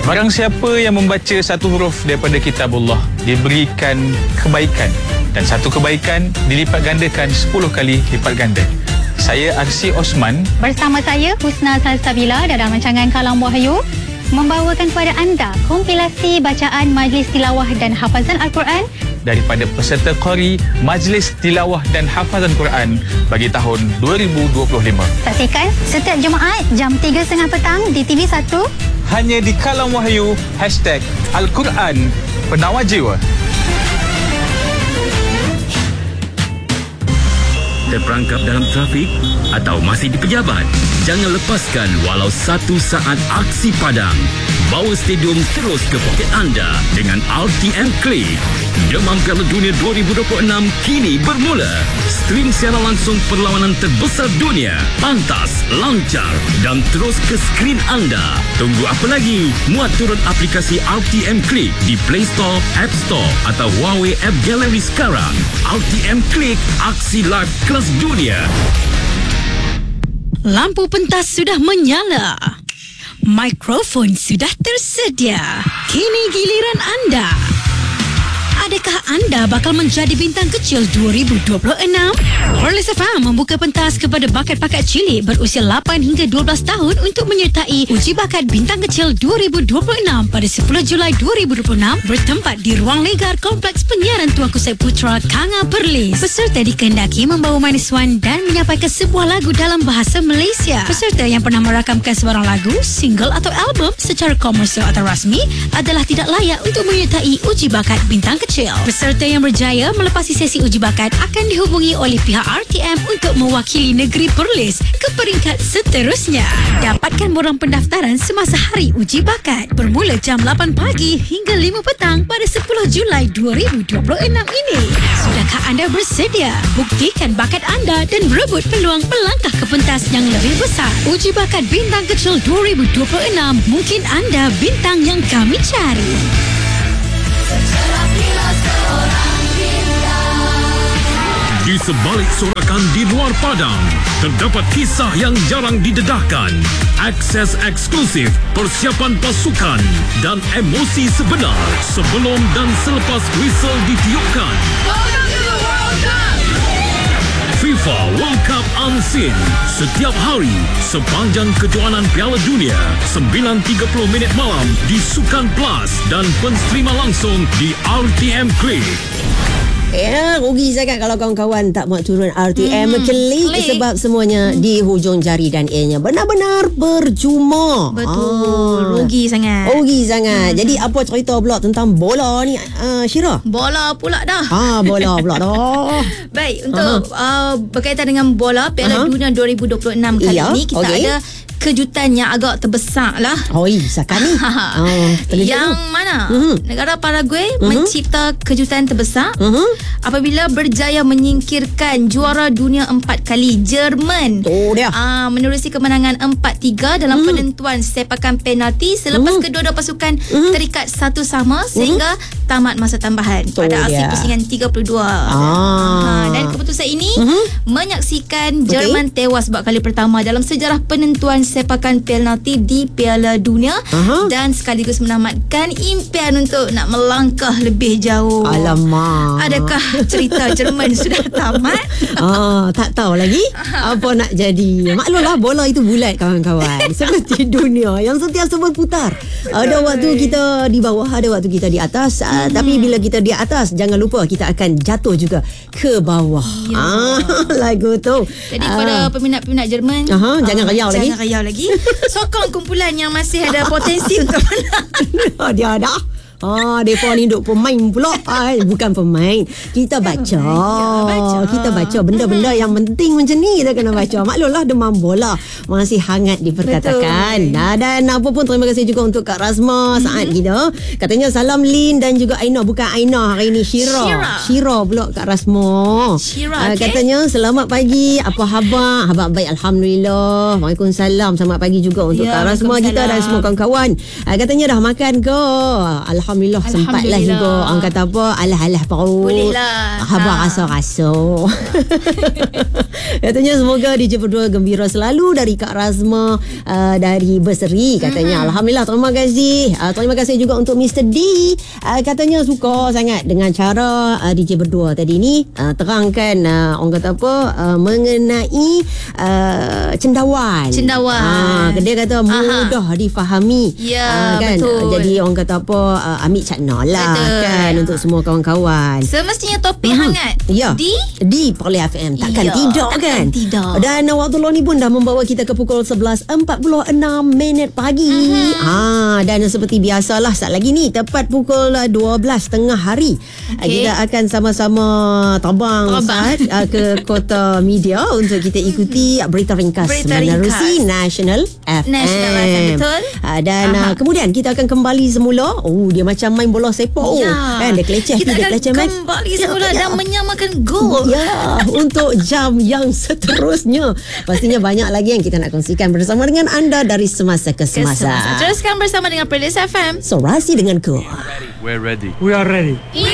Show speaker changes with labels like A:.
A: Barang siapa yang membaca satu huruf daripada kitabullah diberikan kebaikan, dan satu kebaikan dilipat gandakan 10 kali lipat ganda. Saya Arsi Osman
B: bersama saya Husna Salsabila dalam rancangan Kalam Wahyu membawakan kepada anda kompilasi bacaan Majlis Tilawah dan Hafazan Al-Quran
A: daripada peserta Qari Majlis Tilawah dan Hafazan Quran bagi tahun 2025.
B: Saksikan setiap Jumaat jam 3.30 petang di TV1
A: hanya di Kalam Wahyu #Al-Quran Penawar Jiwa.
C: Terperangkap dalam trafik atau masih di pejabat? Jangan lepaskan walau 1 saat aksi padang. Bawa stadium terus ke poket anda dengan RTM Click. Demam Piala Dunia 2026 kini bermula. Stream siaran langsung perlawanan terbesar dunia. Pantas, lancar dan terus ke skrin anda. Tunggu apa lagi? Muat turun aplikasi RTM Click di Play Store, App Store atau Huawei App Gallery sekarang. RTM Click, aksi live kelas dunia.
D: Lampu pentas sudah menyala. Mikrofon sudah tersedia. Kini giliran anda. Adakah anda bakal menjadi bintang kecil 2026? Perlis FM membuka pentas kepada bakat-bakat cilik berusia 8 hingga 12 tahun untuk menyertai Uji Bakat Bintang Kecil 2026 pada 10 Julai 2026 bertempat di Ruang Legar Kompleks Penyiaran Tuanku Saputra, Kanga, Perlis. Peserta dikehendaki membawa manis wan dan menyampaikan sebuah lagu dalam bahasa Malaysia. Peserta yang pernah merakamkan sebarang lagu, single atau album secara komersial atau rasmi adalah tidak layak untuk menyertai Uji Bakat Bintang Kecil. Peserta yang berjaya melepasi sesi uji bakat akan dihubungi oleh pihak RTM untuk mewakili negeri Perlis ke peringkat seterusnya. Dapatkan borang pendaftaran semasa hari uji bakat bermula jam 8 pagi hingga 5 petang pada 10 Julai 2026 ini. Sudahkah anda bersedia? Buktikan bakat anda dan berebut peluang melangkah ke pentas yang lebih besar. Uji Bakat Bintang Kecil 2026, mungkin anda bintang yang kami cari.
C: Di sebalik sorakan di luar padang, terdapat kisah yang jarang didedahkan, akses eksklusif, persiapan pasukan dan emosi sebenar sebelum dan selepas whistle ditiupkan. FIFA World Cup Unseen setiap hari sepanjang kejohanan Piala Dunia 9.30 minit malam di Sukan Plus dan penstrima langsung di RTM Click.
E: Ya, rugi sangat kalau kawan-kawan tak mau turun RTM Klik sebab semuanya di hujung jari dan A-nya benar-benar percuma.
D: Betul, rugi sangat.
E: Rugi sangat. Jadi apa cerita pula tentang bola ni, Syira?
D: Bola pula dah.
E: Bola pula dah.
D: Baik, untuk berkaitan dengan bola Piala Dunia 2026 kali ini kita ada kejutan yang agak terbesar lah.
E: Sakan ni.
D: Yang mana negara Paraguay mencipta kejutan terbesar apabila berjaya menyingkirkan juara dunia 4 kali Jerman.
E: Dia.
D: Menerusi kemenangan 4-3 dalam penentuan sepakan penalti selepas kedua-dua pasukan terikat 1-1 sehingga tamat masa tambahan pada akhir pusingan 32. Dan keputusan ini menyaksikan Jerman tewas buat kali pertama dalam sejarah penentuan sepakan penalti di Piala Dunia dan sekaligus menamatkan impian untuk nak melangkah lebih jauh.
E: Alamak.
D: Adakah cerita Jerman sudah tamat?
E: Tak tahu lagi apa nak jadi. Maklumlah bola itu bulat kawan-kawan. Seperti dunia yang sentiasa berputar. Ada waktu kita di bawah, ada waktu kita di atas. Tapi bila kita di atas, jangan lupa kita akan jatuh juga ke bawah. Lagu tu. Jadi
D: kepada peminat-peminat Jerman,
E: jangan riau lagi.
D: Jangan riau lagi. Sokong kumpulan yang masih ada potensi untuk menang.
E: Dia dah. Mereka ni duk pemain pula. Bukan pemain. Kita baca. Kita baca benda-benda yang penting macam ni kita kena baca. Maklumlah demam bola masih hangat diperkatakan. Dan apa pun terima kasih juga untuk Kak Razma saat kita. Katanya salam Lin dan juga Aina. Bukan Aina hari ni, Syira pula Kak Razma. Katanya selamat pagi. Apa khabar? Khabar baik alhamdulillah. Waalaikumsalam. Selamat pagi juga untuk Kak Razma kita dan semua kawan-kawan. Katanya dah makan ke? Alhamdulillah. Alhamdulillah sempatlah juga. Orang kata apa, alah-alah perut.
B: Bolehlah.
E: Habang rasa-rasa. Katanya semoga DJ berdua gembira selalu dari Kak Razma dari Berseri katanya. Alhamdulillah, terima kasih. Terima kasih juga untuk Mr. D. Katanya suka sangat dengan cara DJ berdua tadi ni terangkan orang kata apa mengenai cendawan. Dia kata mudah difahami.
B: Ya,
E: kan?
B: betul.
E: Jadi orang kata apa ambil cakna lah kan untuk semua kawan-kawan.
B: Semestinya topik hangat.
E: Ya. Di Perli FM. Takkan tidak kan?
B: Tidak.
E: Dan waktu ni pun dah membawa kita ke pukul 11.46 pagi. Dan seperti biasalah saat lagi ni tepat pukul 12.30 hari. Kita akan sama-sama terbang. Saat ke Kota Media untuk kita ikuti berita ringkas menerusi National FM.
B: Betul.
E: Dan kemudian kita akan kembali semula. Dia macam main bola sepak. Kan dia keleceh.
B: Kita akan kembali semula dan menyamakan gol.
E: Ya, untuk jam yang seterusnya. Pastinya banyak lagi yang kita nak kongsikan bersama dengan anda dari semasa ke semasa.
B: Teruskan bersama dengan Perlis FM.
E: So, Rasi denganku.
F: We're ready.
G: We are ready.
B: We